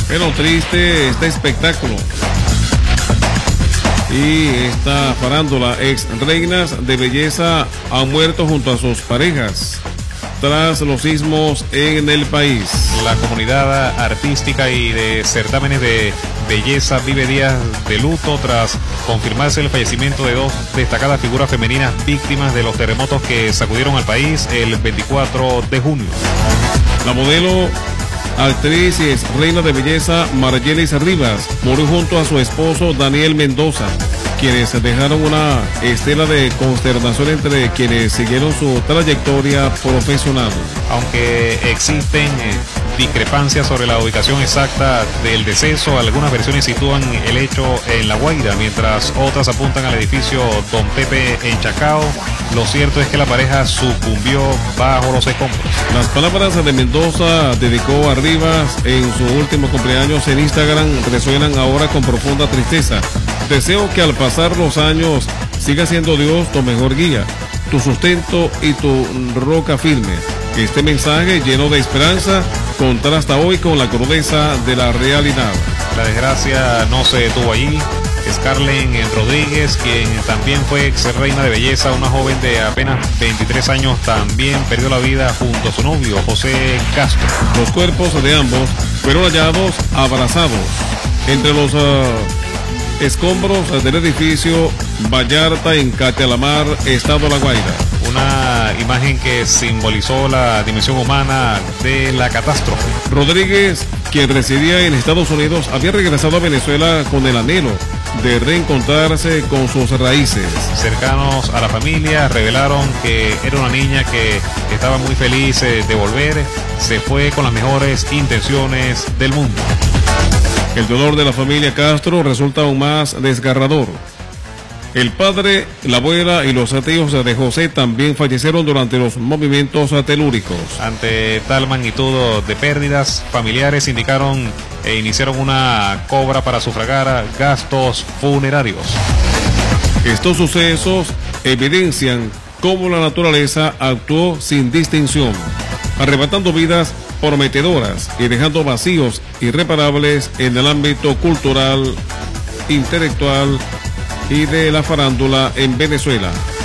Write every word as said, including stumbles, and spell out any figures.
Pero triste este espectáculo. Y esta farándula, ex reinas de belleza han muerto junto a sus parejas tras los sismos en el país. La comunidad artística y de certámenes de belleza vive días de luto tras confirmarse el fallecimiento de dos destacadas figuras femeninas víctimas de los terremotos que sacudieron al país el veinticuatro de junio. La modelo, actriz y ex reina de belleza Margelis Rivas murió junto a su esposo Daniel Mendoza, quienes dejaron una estela de consternación entre quienes siguieron su trayectoria profesional. Aunque existen eh, discrepancias sobre la ubicación exacta del deceso, algunas versiones sitúan el hecho en La Guaira, mientras otras apuntan al edificio Don Pepe en Chacao. Lo cierto es que la pareja sucumbió bajo los escombros. Las palabras de Mendoza dedicó a Rivas en su último cumpleaños en Instagram resuenan ahora con profunda tristeza. Deseo que al pasar los años siga siendo Dios tu mejor guía, tu sustento y tu roca firme. Este mensaje lleno de esperanza contrasta hoy con la crudeza de la realidad. La desgracia no se detuvo allí. Scarlett Rodríguez, quien también fue ex reina de belleza, una joven de apenas veintitrés años, también perdió la vida junto a su novio, José Castro. Los cuerpos de ambos fueron hallados abrazados entre los uh, escombros del edificio Vallarta en Catelamar, estado La Guaira. Una imagen que simbolizó la dimensión humana de la catástrofe. Rodríguez, quien residía en Estados Unidos, había regresado a Venezuela con el anhelo de reencontrarse con sus raíces. Cercanos a la familia revelaron que era una niña que estaba muy feliz de volver, se fue con las mejores intenciones del mundo. El dolor de la familia Castro resulta aún más desgarrador. El padre, la abuela y los tíos de José también fallecieron durante los movimientos telúricos. Ante tal magnitud de pérdidas, familiares indicaron e iniciaron una cobra para sufragar gastos funerarios. Estos sucesos evidencian cómo la naturaleza actuó sin distinción, arrebatando vidas prometedoras y dejando vacíos irreparables en el ámbito cultural, intelectual y de la farándula en Venezuela.